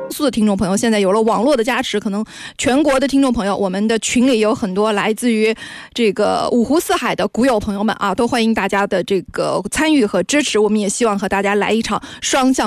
速的听众朋友，现在有了网络的加持，可能全国的听众朋友，我们的群里有很多来自于这个五湖四海的股友朋友们啊，都欢迎大家的这个参与和支持。我们也希望和大家来一场双向